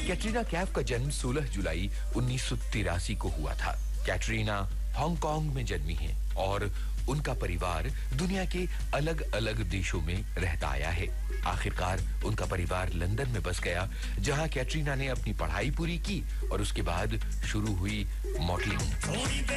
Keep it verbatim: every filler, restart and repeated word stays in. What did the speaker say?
कैटरीना कैफ का जन्म सोलह जुलाई उन्नीस सौ तिरासी को हुआ था। कैटरीना हांगकांग में जन्मी हैं और उनका परिवार दुनिया के अलग-अलग देशों में रहता आया है। आखिरकार उनका परिवार लंदन में बस गया, जहां कैटरीना ने अपनी पढ़ाई पूरी की और उसके बाद शुरू हुई मॉडलिंग।